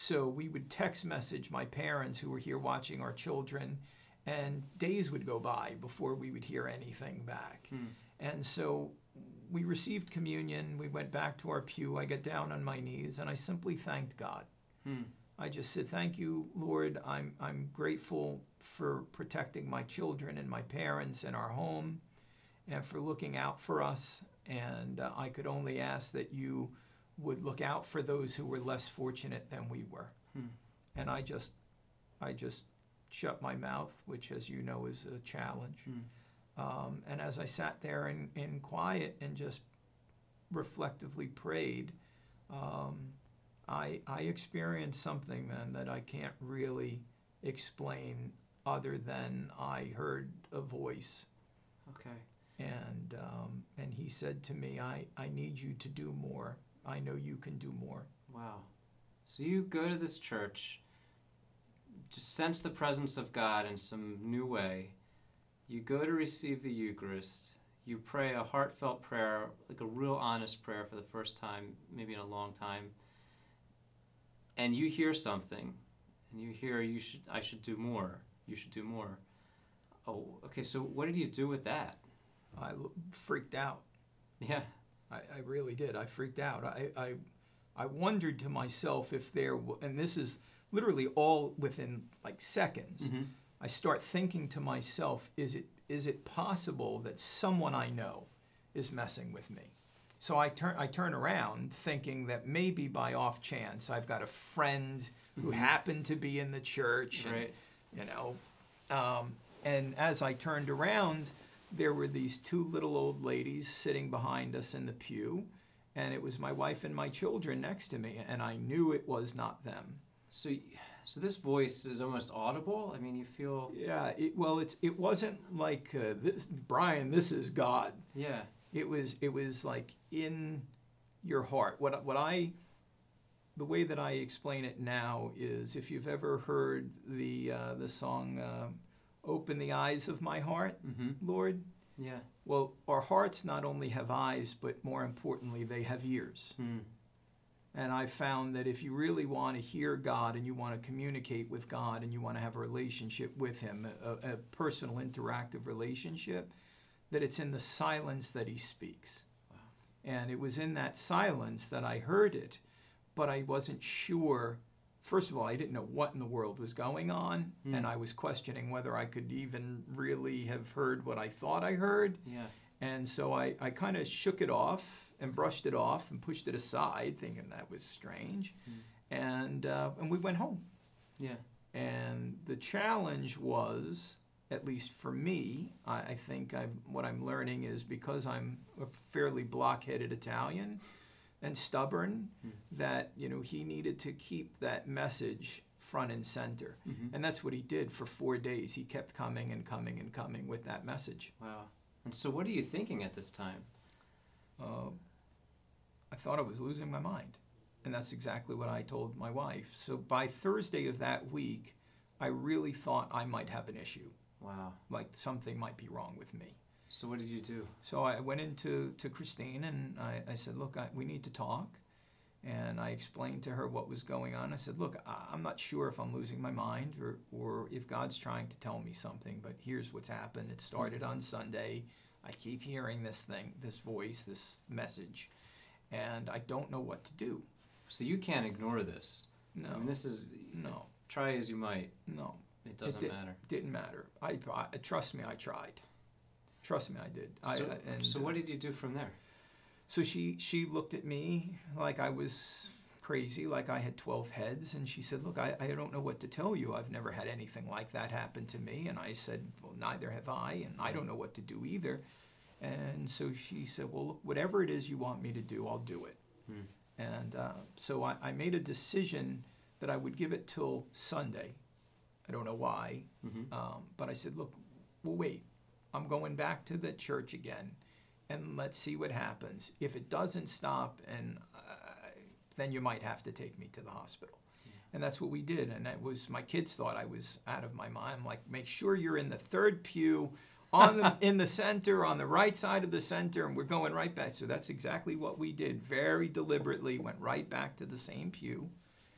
So we would text message my parents who were here watching our children, and days would go by before we would hear anything back. And so we received communion. We went back to our pew. I got down on my knees, and I simply thanked God. I just said, thank you, Lord. I'm grateful for protecting my children and my parents and our home and for looking out for us. And I could only ask that you would look out for those who were less fortunate than we were. And I just shut my mouth, which, as you know, is a challenge. And as I sat there in quiet and just reflectively prayed, I experienced something, man, that I can't really explain other than I heard a voice. Okay. And he said to me, I need you to do more. I know you can do more. Wow. So you go to this church, just sense the presence of God in some new way. You go to receive the Eucharist. You pray a heartfelt prayer, like a real honest prayer for the first time, maybe in a long time. And you hear something, and you hear I should do more. You should do more. Oh, okay. So what did you do with that? I freaked out. Yeah. I really did. I freaked out. I wondered to myself if there, and this is literally all within like seconds. I start thinking to myself, is it possible that someone I know is messing with me? So I turn around thinking that maybe by off chance I've got a friend who happened to be in the church, Right. and, you know, and as I turned around, there were these two little old ladies sitting behind us in the pew, and it was my wife and my children next to me, and I knew it was not them. So this voice is almost audible? I mean, you feel... Yeah, it wasn't like, this, Brian, this is God. Yeah. It was like in your heart. The way that I explain it now is, if you've ever heard the song, Open the Eyes of My Heart, Lord. Yeah. Well, our hearts not only have eyes, but more importantly, they have ears. And I found that if you really want to hear God and you want to communicate with God and you want to have a relationship with Him, a personal interactive relationship, that it's in the silence that He speaks. Wow. And it was in that silence that I heard it, but I wasn't sure. First of all, I didn't know what in the world was going on, and I was questioning whether I could even really have heard what I thought I heard. Yeah. And so I kind of shook it off and brushed it off and pushed it aside, thinking that was strange. And we went home. Yeah. And the challenge was, at least for me, I think what I'm learning is, because I'm a fairly block-headed Italian and stubborn, that, you know, he needed to keep that message front and center. And that's what he did for 4 days. He kept coming and coming and coming with that message. Wow. And so what are you thinking at this time? I thought I was losing my mind. And that's exactly what I told my wife. So by Thursday of that week, I really thought I might have an issue. Wow. Like something might be wrong with me. So what did you do? So I went into Christine and I said, look, we need to talk. And I explained to her what was going on. I said, look, I'm not sure if I'm losing my mind or if God's trying to tell me something, but here's what's happened. It started on Sunday. I keep hearing this thing, this voice, this message, and I don't know what to do. So you can't ignore this. No. I mean, this is... No. Try as you might. No. It doesn't matter. Didn't matter. Trust me, I tried. Trust me, I did. So what did you do from there? So she looked at me like I was crazy, like I had 12 heads, and she said, look, I don't know what to tell you. I've never had anything like that happen to me. And I said, well, neither have I, and I don't know what to do either. And so she said, well, look, whatever it is you want me to do, I'll do it. And so I made a decision that I would give it till Sunday. I don't know why, but I said, look, we'll wait. I'm going back to the church again, and let's see what happens. If it doesn't stop, and then you might have to take me to the hospital. And that's what we did. And that was, my kids thought I was out of my mind. I'm like, make sure you're in the third pew, in the center, on the right side of the center, and we're going right back. So that's exactly what we did. Very deliberately went right back to the same pew.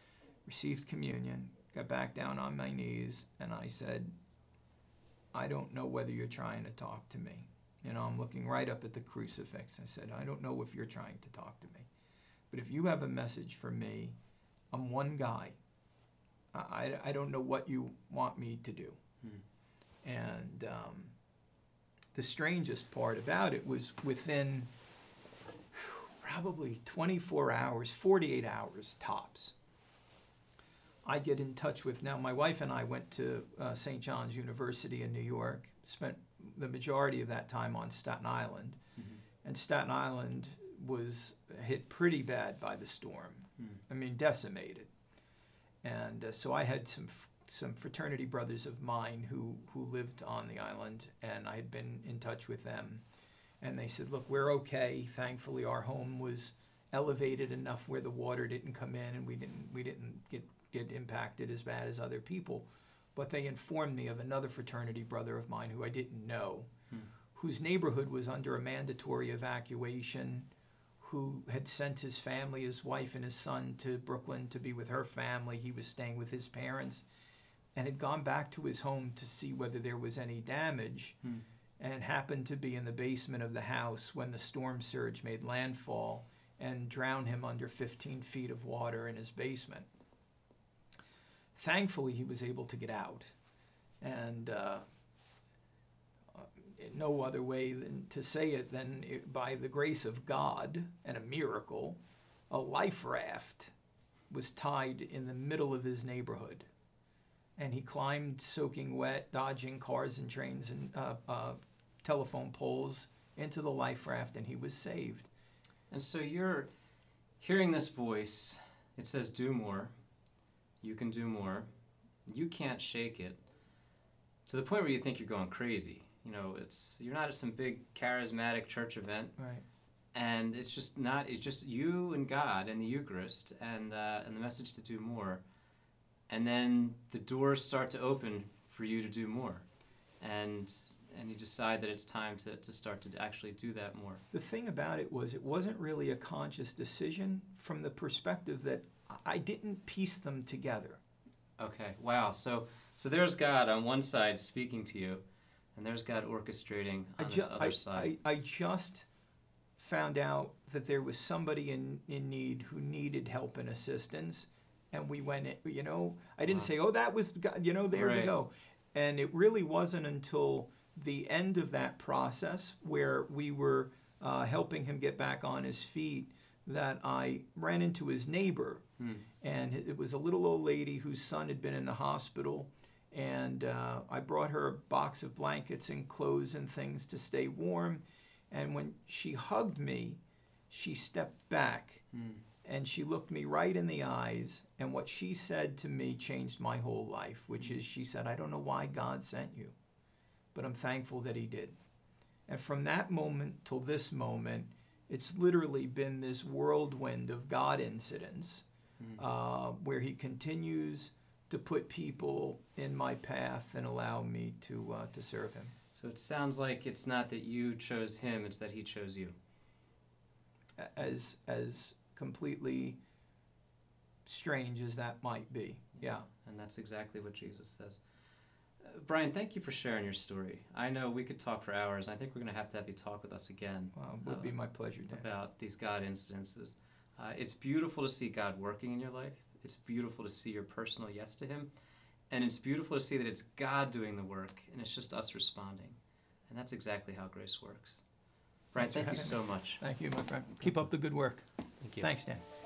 received communion, got back down on my knees, and I said, I don't know whether you're trying to talk to me. You know, I'm looking right up at the crucifix. I said, I don't know if you're trying to talk to me. But if you have a message for me, I'm one guy. I don't know what you want me to do. And the strangest part about it was within probably 24 hours, 48 hours tops, I get in touch with, now my wife and I went to St. John's University in New York, spent the majority of that time on Staten Island. And Staten Island was hit pretty bad by the storm. I mean, decimated. And so I had some fraternity brothers of mine who lived on the island, and I had been in touch with them. And they said, look, we're okay. Thankfully, our home was elevated enough where the water didn't come in, and we didn't get impacted as bad as other people. But they informed me of another fraternity brother of mine who I didn't know, whose neighborhood was under a mandatory evacuation, who had sent his family, his wife and his son, to Brooklyn to be with her family. He was staying with his parents and had gone back to his home to see whether there was any damage, and happened to be in the basement of the house when the storm surge made landfall and drowned him under 15 feet of water in his basement. Thankfully, he was able to get out, and no other way than to say it than by the grace of God and a miracle, a life raft was tied in the middle of his neighborhood. And he climbed soaking wet, dodging cars and trains and telephone poles into the life raft, and he was saved. And so you're hearing this voice. It says, do more. You can do more. You can't shake it. To the point where you think you're going crazy. You know, you're not at some big charismatic church event. Right. And it's just you and God and the Eucharist and the message to do more. And then the doors start to open for you to do more. And you decide that it's time to start to actually do that more. The thing about it wasn't really a conscious decision from the perspective that I didn't piece them together. Okay, wow. So there's God on one side speaking to you, and there's God orchestrating on this other side. I just found out that there was somebody in need who needed help and assistance, and we went in, you know, I didn't say, oh, that was God, you know, there we go. And it really wasn't until the end of that process where we were helping him get back on his feet that I ran into his neighbor. And it was a little old lady whose son had been in the hospital, and I brought her a box of blankets and clothes and things to stay warm. And when she hugged me, she stepped back and she looked me right in the eyes, and what she said to me changed my whole life, which is, she said, I don't know why God sent you, but I'm thankful that he did. And from that moment till this moment, it's literally been this whirlwind of God incidents where he continues to put people in my path and allow me to serve him. So it sounds like it's not that you chose him, it's that he chose you. As completely strange as that might be, yeah. And that's exactly what Jesus says. Brian, thank you for sharing your story. I know we could talk for hours. I think we're going to have you talk with us again. It would be my pleasure, Dan. About these God incidences. It's beautiful to see God working in your life. It's beautiful to see your personal yes to him. And it's beautiful to see that it's God doing the work, and it's just us responding. And that's exactly how grace works. Brian, thank you so much. Thank you, my friend. Keep up the good work. Thank you. Thanks, Dan.